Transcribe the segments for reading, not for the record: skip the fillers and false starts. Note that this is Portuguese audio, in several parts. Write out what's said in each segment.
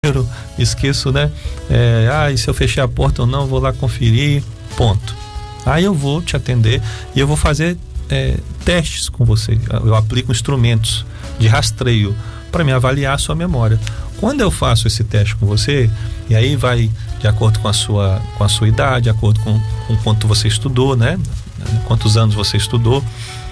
esqueço, né? E se eu fechei a porta ou não, vou lá conferir, ponto. Aí eu vou te atender e eu vou fazer testes com você. Eu aplico instrumentos de rastreio para me avaliar a sua memória. Quando eu faço esse teste com você, e aí vai de acordo com a sua idade, de acordo com quanto você estudou, né? Quantos anos você estudou.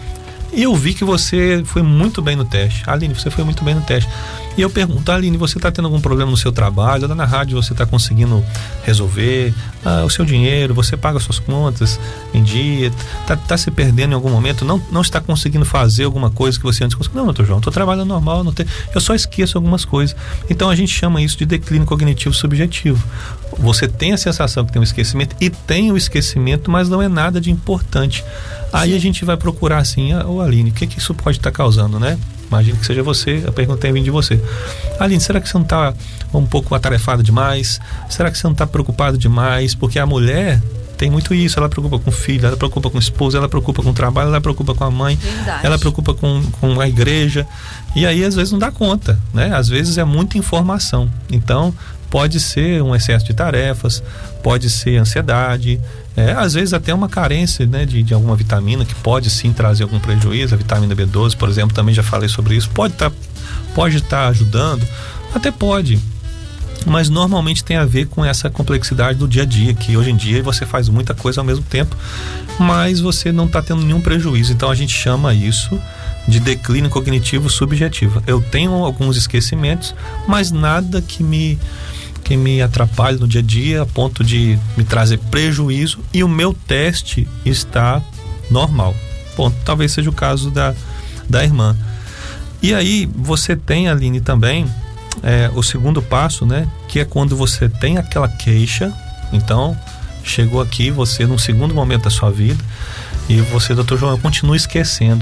E eu vi que você foi muito bem no teste. Aline, você foi muito bem no teste. E eu pergunto, Aline, você está tendo algum problema no seu trabalho? Lá na rádio você está conseguindo resolver o seu dinheiro? Você paga suas contas em dia? Tá se perdendo em algum momento? Não está conseguindo fazer alguma coisa que você antes conseguiu? Não, doutor João, estou trabalhando normal, eu só esqueço algumas coisas. Então a gente chama isso de declínio cognitivo subjetivo. Você tem a sensação que tem um esquecimento e tem o esquecimento, mas não é nada de importante. Aí a gente vai procurar assim, Aline, o que isso pode estar causando, né? Imagina que seja você, a pergunta tem vindo de você. Aline, será que você não está um pouco atarefada demais? Será que você não está preocupada demais? Porque a mulher tem muito isso, ela preocupa com o filho, ela preocupa com o esposo, ela preocupa com o trabalho, ela preocupa com a mãe. Verdade. Ela preocupa com a igreja. E aí às vezes não dá conta, né? Às vezes é muita informação. Então pode ser um excesso de tarefas, pode ser ansiedade, às vezes até uma carência, né, de alguma vitamina que pode sim trazer algum prejuízo. A vitamina B12, por exemplo, também já falei sobre isso, pode estar ajudando, até pode, mas normalmente tem a ver com essa complexidade do dia a dia, que hoje em dia você faz muita coisa ao mesmo tempo, mas você não está tendo nenhum prejuízo. Então a gente chama isso de declínio cognitivo subjetivo. Eu tenho alguns esquecimentos, mas nada que me atrapalhe no dia a dia a ponto de me trazer prejuízo, e o meu teste está normal. Ponto. Talvez seja o caso da irmã. E aí você tem, Aline, também o segundo passo, né? Que é quando você tem aquela queixa. Então chegou aqui você num segundo momento da sua vida e você, doutor João, eu continuo esquecendo.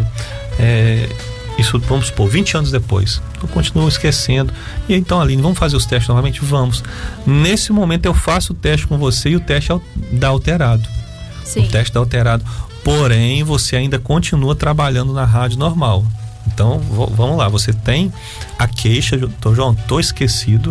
Isso, vamos supor, 20 anos depois, eu continuo esquecendo. E então, Aline, vamos fazer os testes novamente? Vamos. Nesse momento eu faço o teste com você e o teste dá alterado. Sim. O teste dá alterado. Porém, você ainda continua trabalhando na rádio normal. Então, vamos lá, você tem a queixa, doutor João, tô esquecida,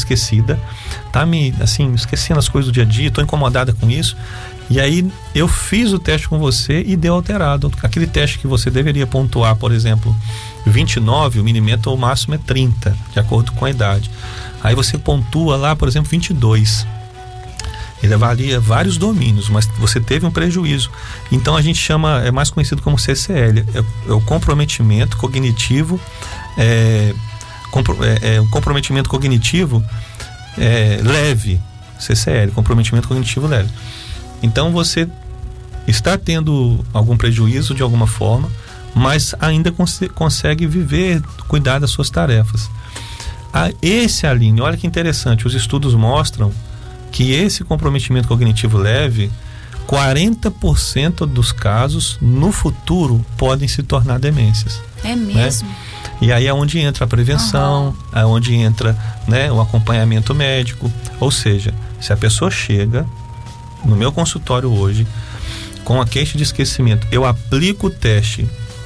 tá me, assim, esquecendo as coisas do dia a dia, tô incomodada com isso. E aí eu fiz o teste com você e deu alterado. Aquele teste que você deveria pontuar, por exemplo, 29, o milímetro, o máximo é 30, de acordo com a idade. Aí você pontua lá, por exemplo, 22. Ele avalia vários domínios, mas você teve um prejuízo. Então a gente chama, é mais conhecido como CCL, é o comprometimento cognitivo, comprometimento cognitivo leve, CCL, comprometimento cognitivo leve. Então você está tendo algum prejuízo de alguma forma, mas ainda consegue viver, cuidar das suas tarefas. Aline, olha que interessante, os estudos mostram que esse comprometimento cognitivo leve, 40% dos casos no futuro podem se tornar demências. É mesmo? Né? E aí é onde entra a prevenção, é onde entra, né, o acompanhamento médico. Ou seja, se a pessoa chega no meu consultório hoje com a queixa de esquecimento, eu aplico o teste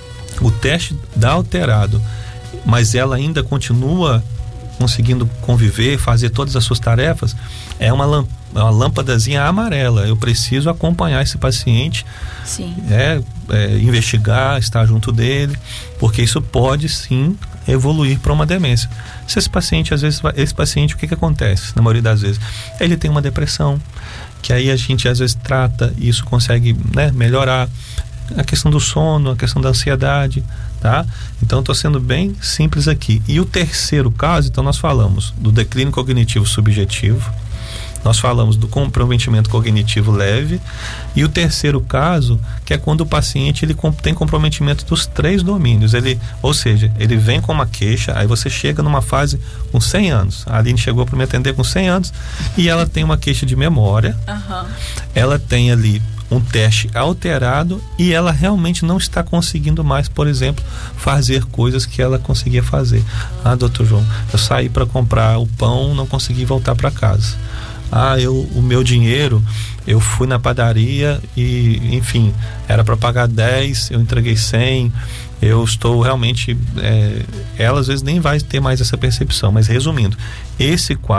dá alterado, mas ela ainda continua conseguindo conviver, fazer todas as suas tarefas, é uma lâmpadazinha amarela. Eu preciso acompanhar esse paciente. Sim. Investigar, estar junto dele, porque isso pode sim evoluir para uma demência. Se esse paciente, às vezes, o que acontece? Na maioria das vezes, ele tem uma depressão, que aí a gente às vezes trata e isso consegue, né, melhorar a questão do sono, a questão da ansiedade, tá? Então estou sendo bem simples aqui. E o terceiro caso, então nós falamos do declínio cognitivo subjetivo, nós falamos do comprometimento cognitivo leve, e o terceiro caso, que é quando o paciente ele tem comprometimento dos 3 domínios. Ou seja, ele vem com uma queixa, aí você chega numa fase com 100 anos. A Aline chegou para me atender com 100 anos e ela tem uma queixa de memória, ela tem ali um teste alterado e ela realmente não está conseguindo mais, por exemplo, fazer coisas que ela conseguia fazer. Doutor João, eu saí para comprar o pão, não consegui voltar para casa. O meu dinheiro, eu fui na padaria e, enfim, era para pagar 10, eu entreguei 100, eu estou realmente, ela às vezes nem vai ter mais essa percepção, mas resumindo, esse quadro